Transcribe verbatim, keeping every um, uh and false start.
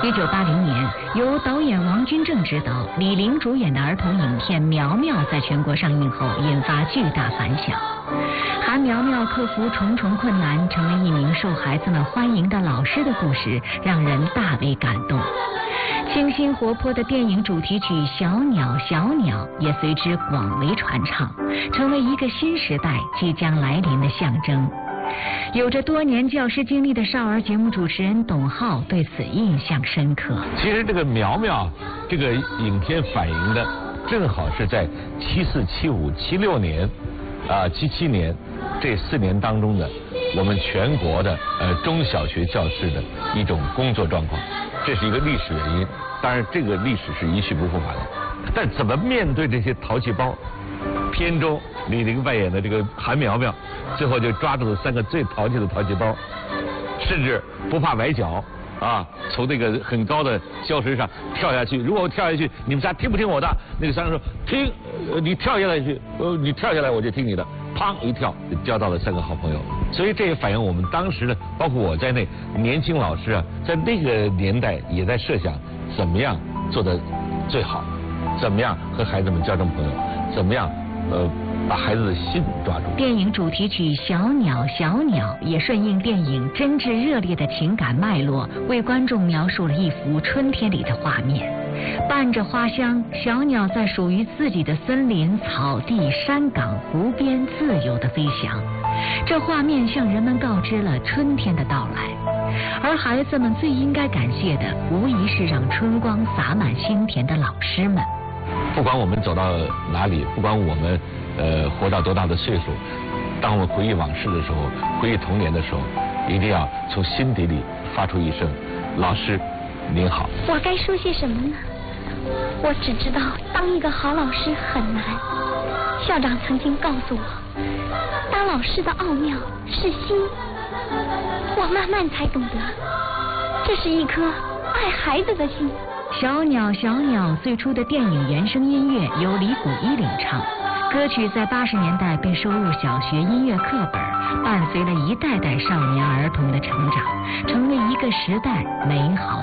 一九八零年，由导演王君正执导、李玲主演的儿童影片《苗苗》在全国上映后引发巨大反响。韩苗苗克服重重困难，成为一名受孩子们欢迎的老师的故事，让人大为感动。清新活泼的电影主题曲《小鸟小鸟》也随之广为传唱，成为一个新时代即将来临的象征。有着多年教师经历的少儿节目主持人董浩对此印象深刻。 其实这个苗苗这个影片反映的正好是在七四、七五、七六年啊、七七年这四年当中的我们全国的呃中小学教师的一种工作状况，这是一个历史原因。当然，这个历史是一去不复返的。但怎么面对这些淘气包？片中李玲扮演的这个韩苗苗，最后就抓住了三个最淘气的淘气包，甚至不怕崴脚啊，从那个很高的礁石上跳下去。如果我跳下去，你们仨听不听我的？那个三个说听，呃，你跳下来去，呃，你跳下来我就听你的。砰一跳，就交到了三个好朋友。所以这也反映我们当时的，包括我在内，年轻老师啊，在那个年代也在设想怎么样做得最好，怎么样和孩子们交成朋友，怎么样呃把孩子的心抓住。 电影主题曲《小鸟小鸟》也顺应电影真挚热烈的情感脉络，为观众描述了一幅春天里的画面。伴着花香，小鸟在属于自己的森林、草地、山岗、湖边自由地飞翔。这画面向人们告知了春天的到来，而孩子们最应该感谢的，无疑是让春光洒满心田的老师们。 不管我们走到哪里，不管我们呃活到多大的岁数，当我们回忆往事的时候，回忆童年的时候，一定要从心底里发出一声“老师您好”。 我该说些什么呢？我只知道当一个好老师很难。校长曾经告诉我，当老师的奥妙是心。我慢慢才懂得，这是一颗爱孩子的心。 小鸟小鸟最初的电影原声音乐由李谷一领唱，歌曲在八十年代被收入小学音乐课本，伴随了一代代少年儿童的成长，成为一个时代美好